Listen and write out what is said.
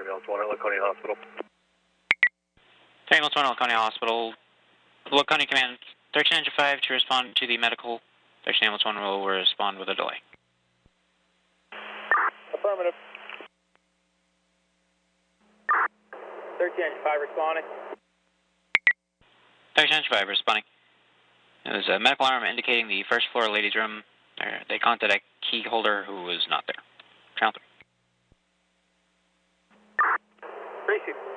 ambulance 1 at Laconia Hospital. Ambulance 1 at Laconia Hospital. Laconia Command 1395 to respond to the medical. 13 Ambulance 1 will respond with a delay. Affirmative. 1395 responding. 1395 responding. There's a medical alarm indicating the first floor ladies' room. They contacted a key holder who was not there. Channel 3.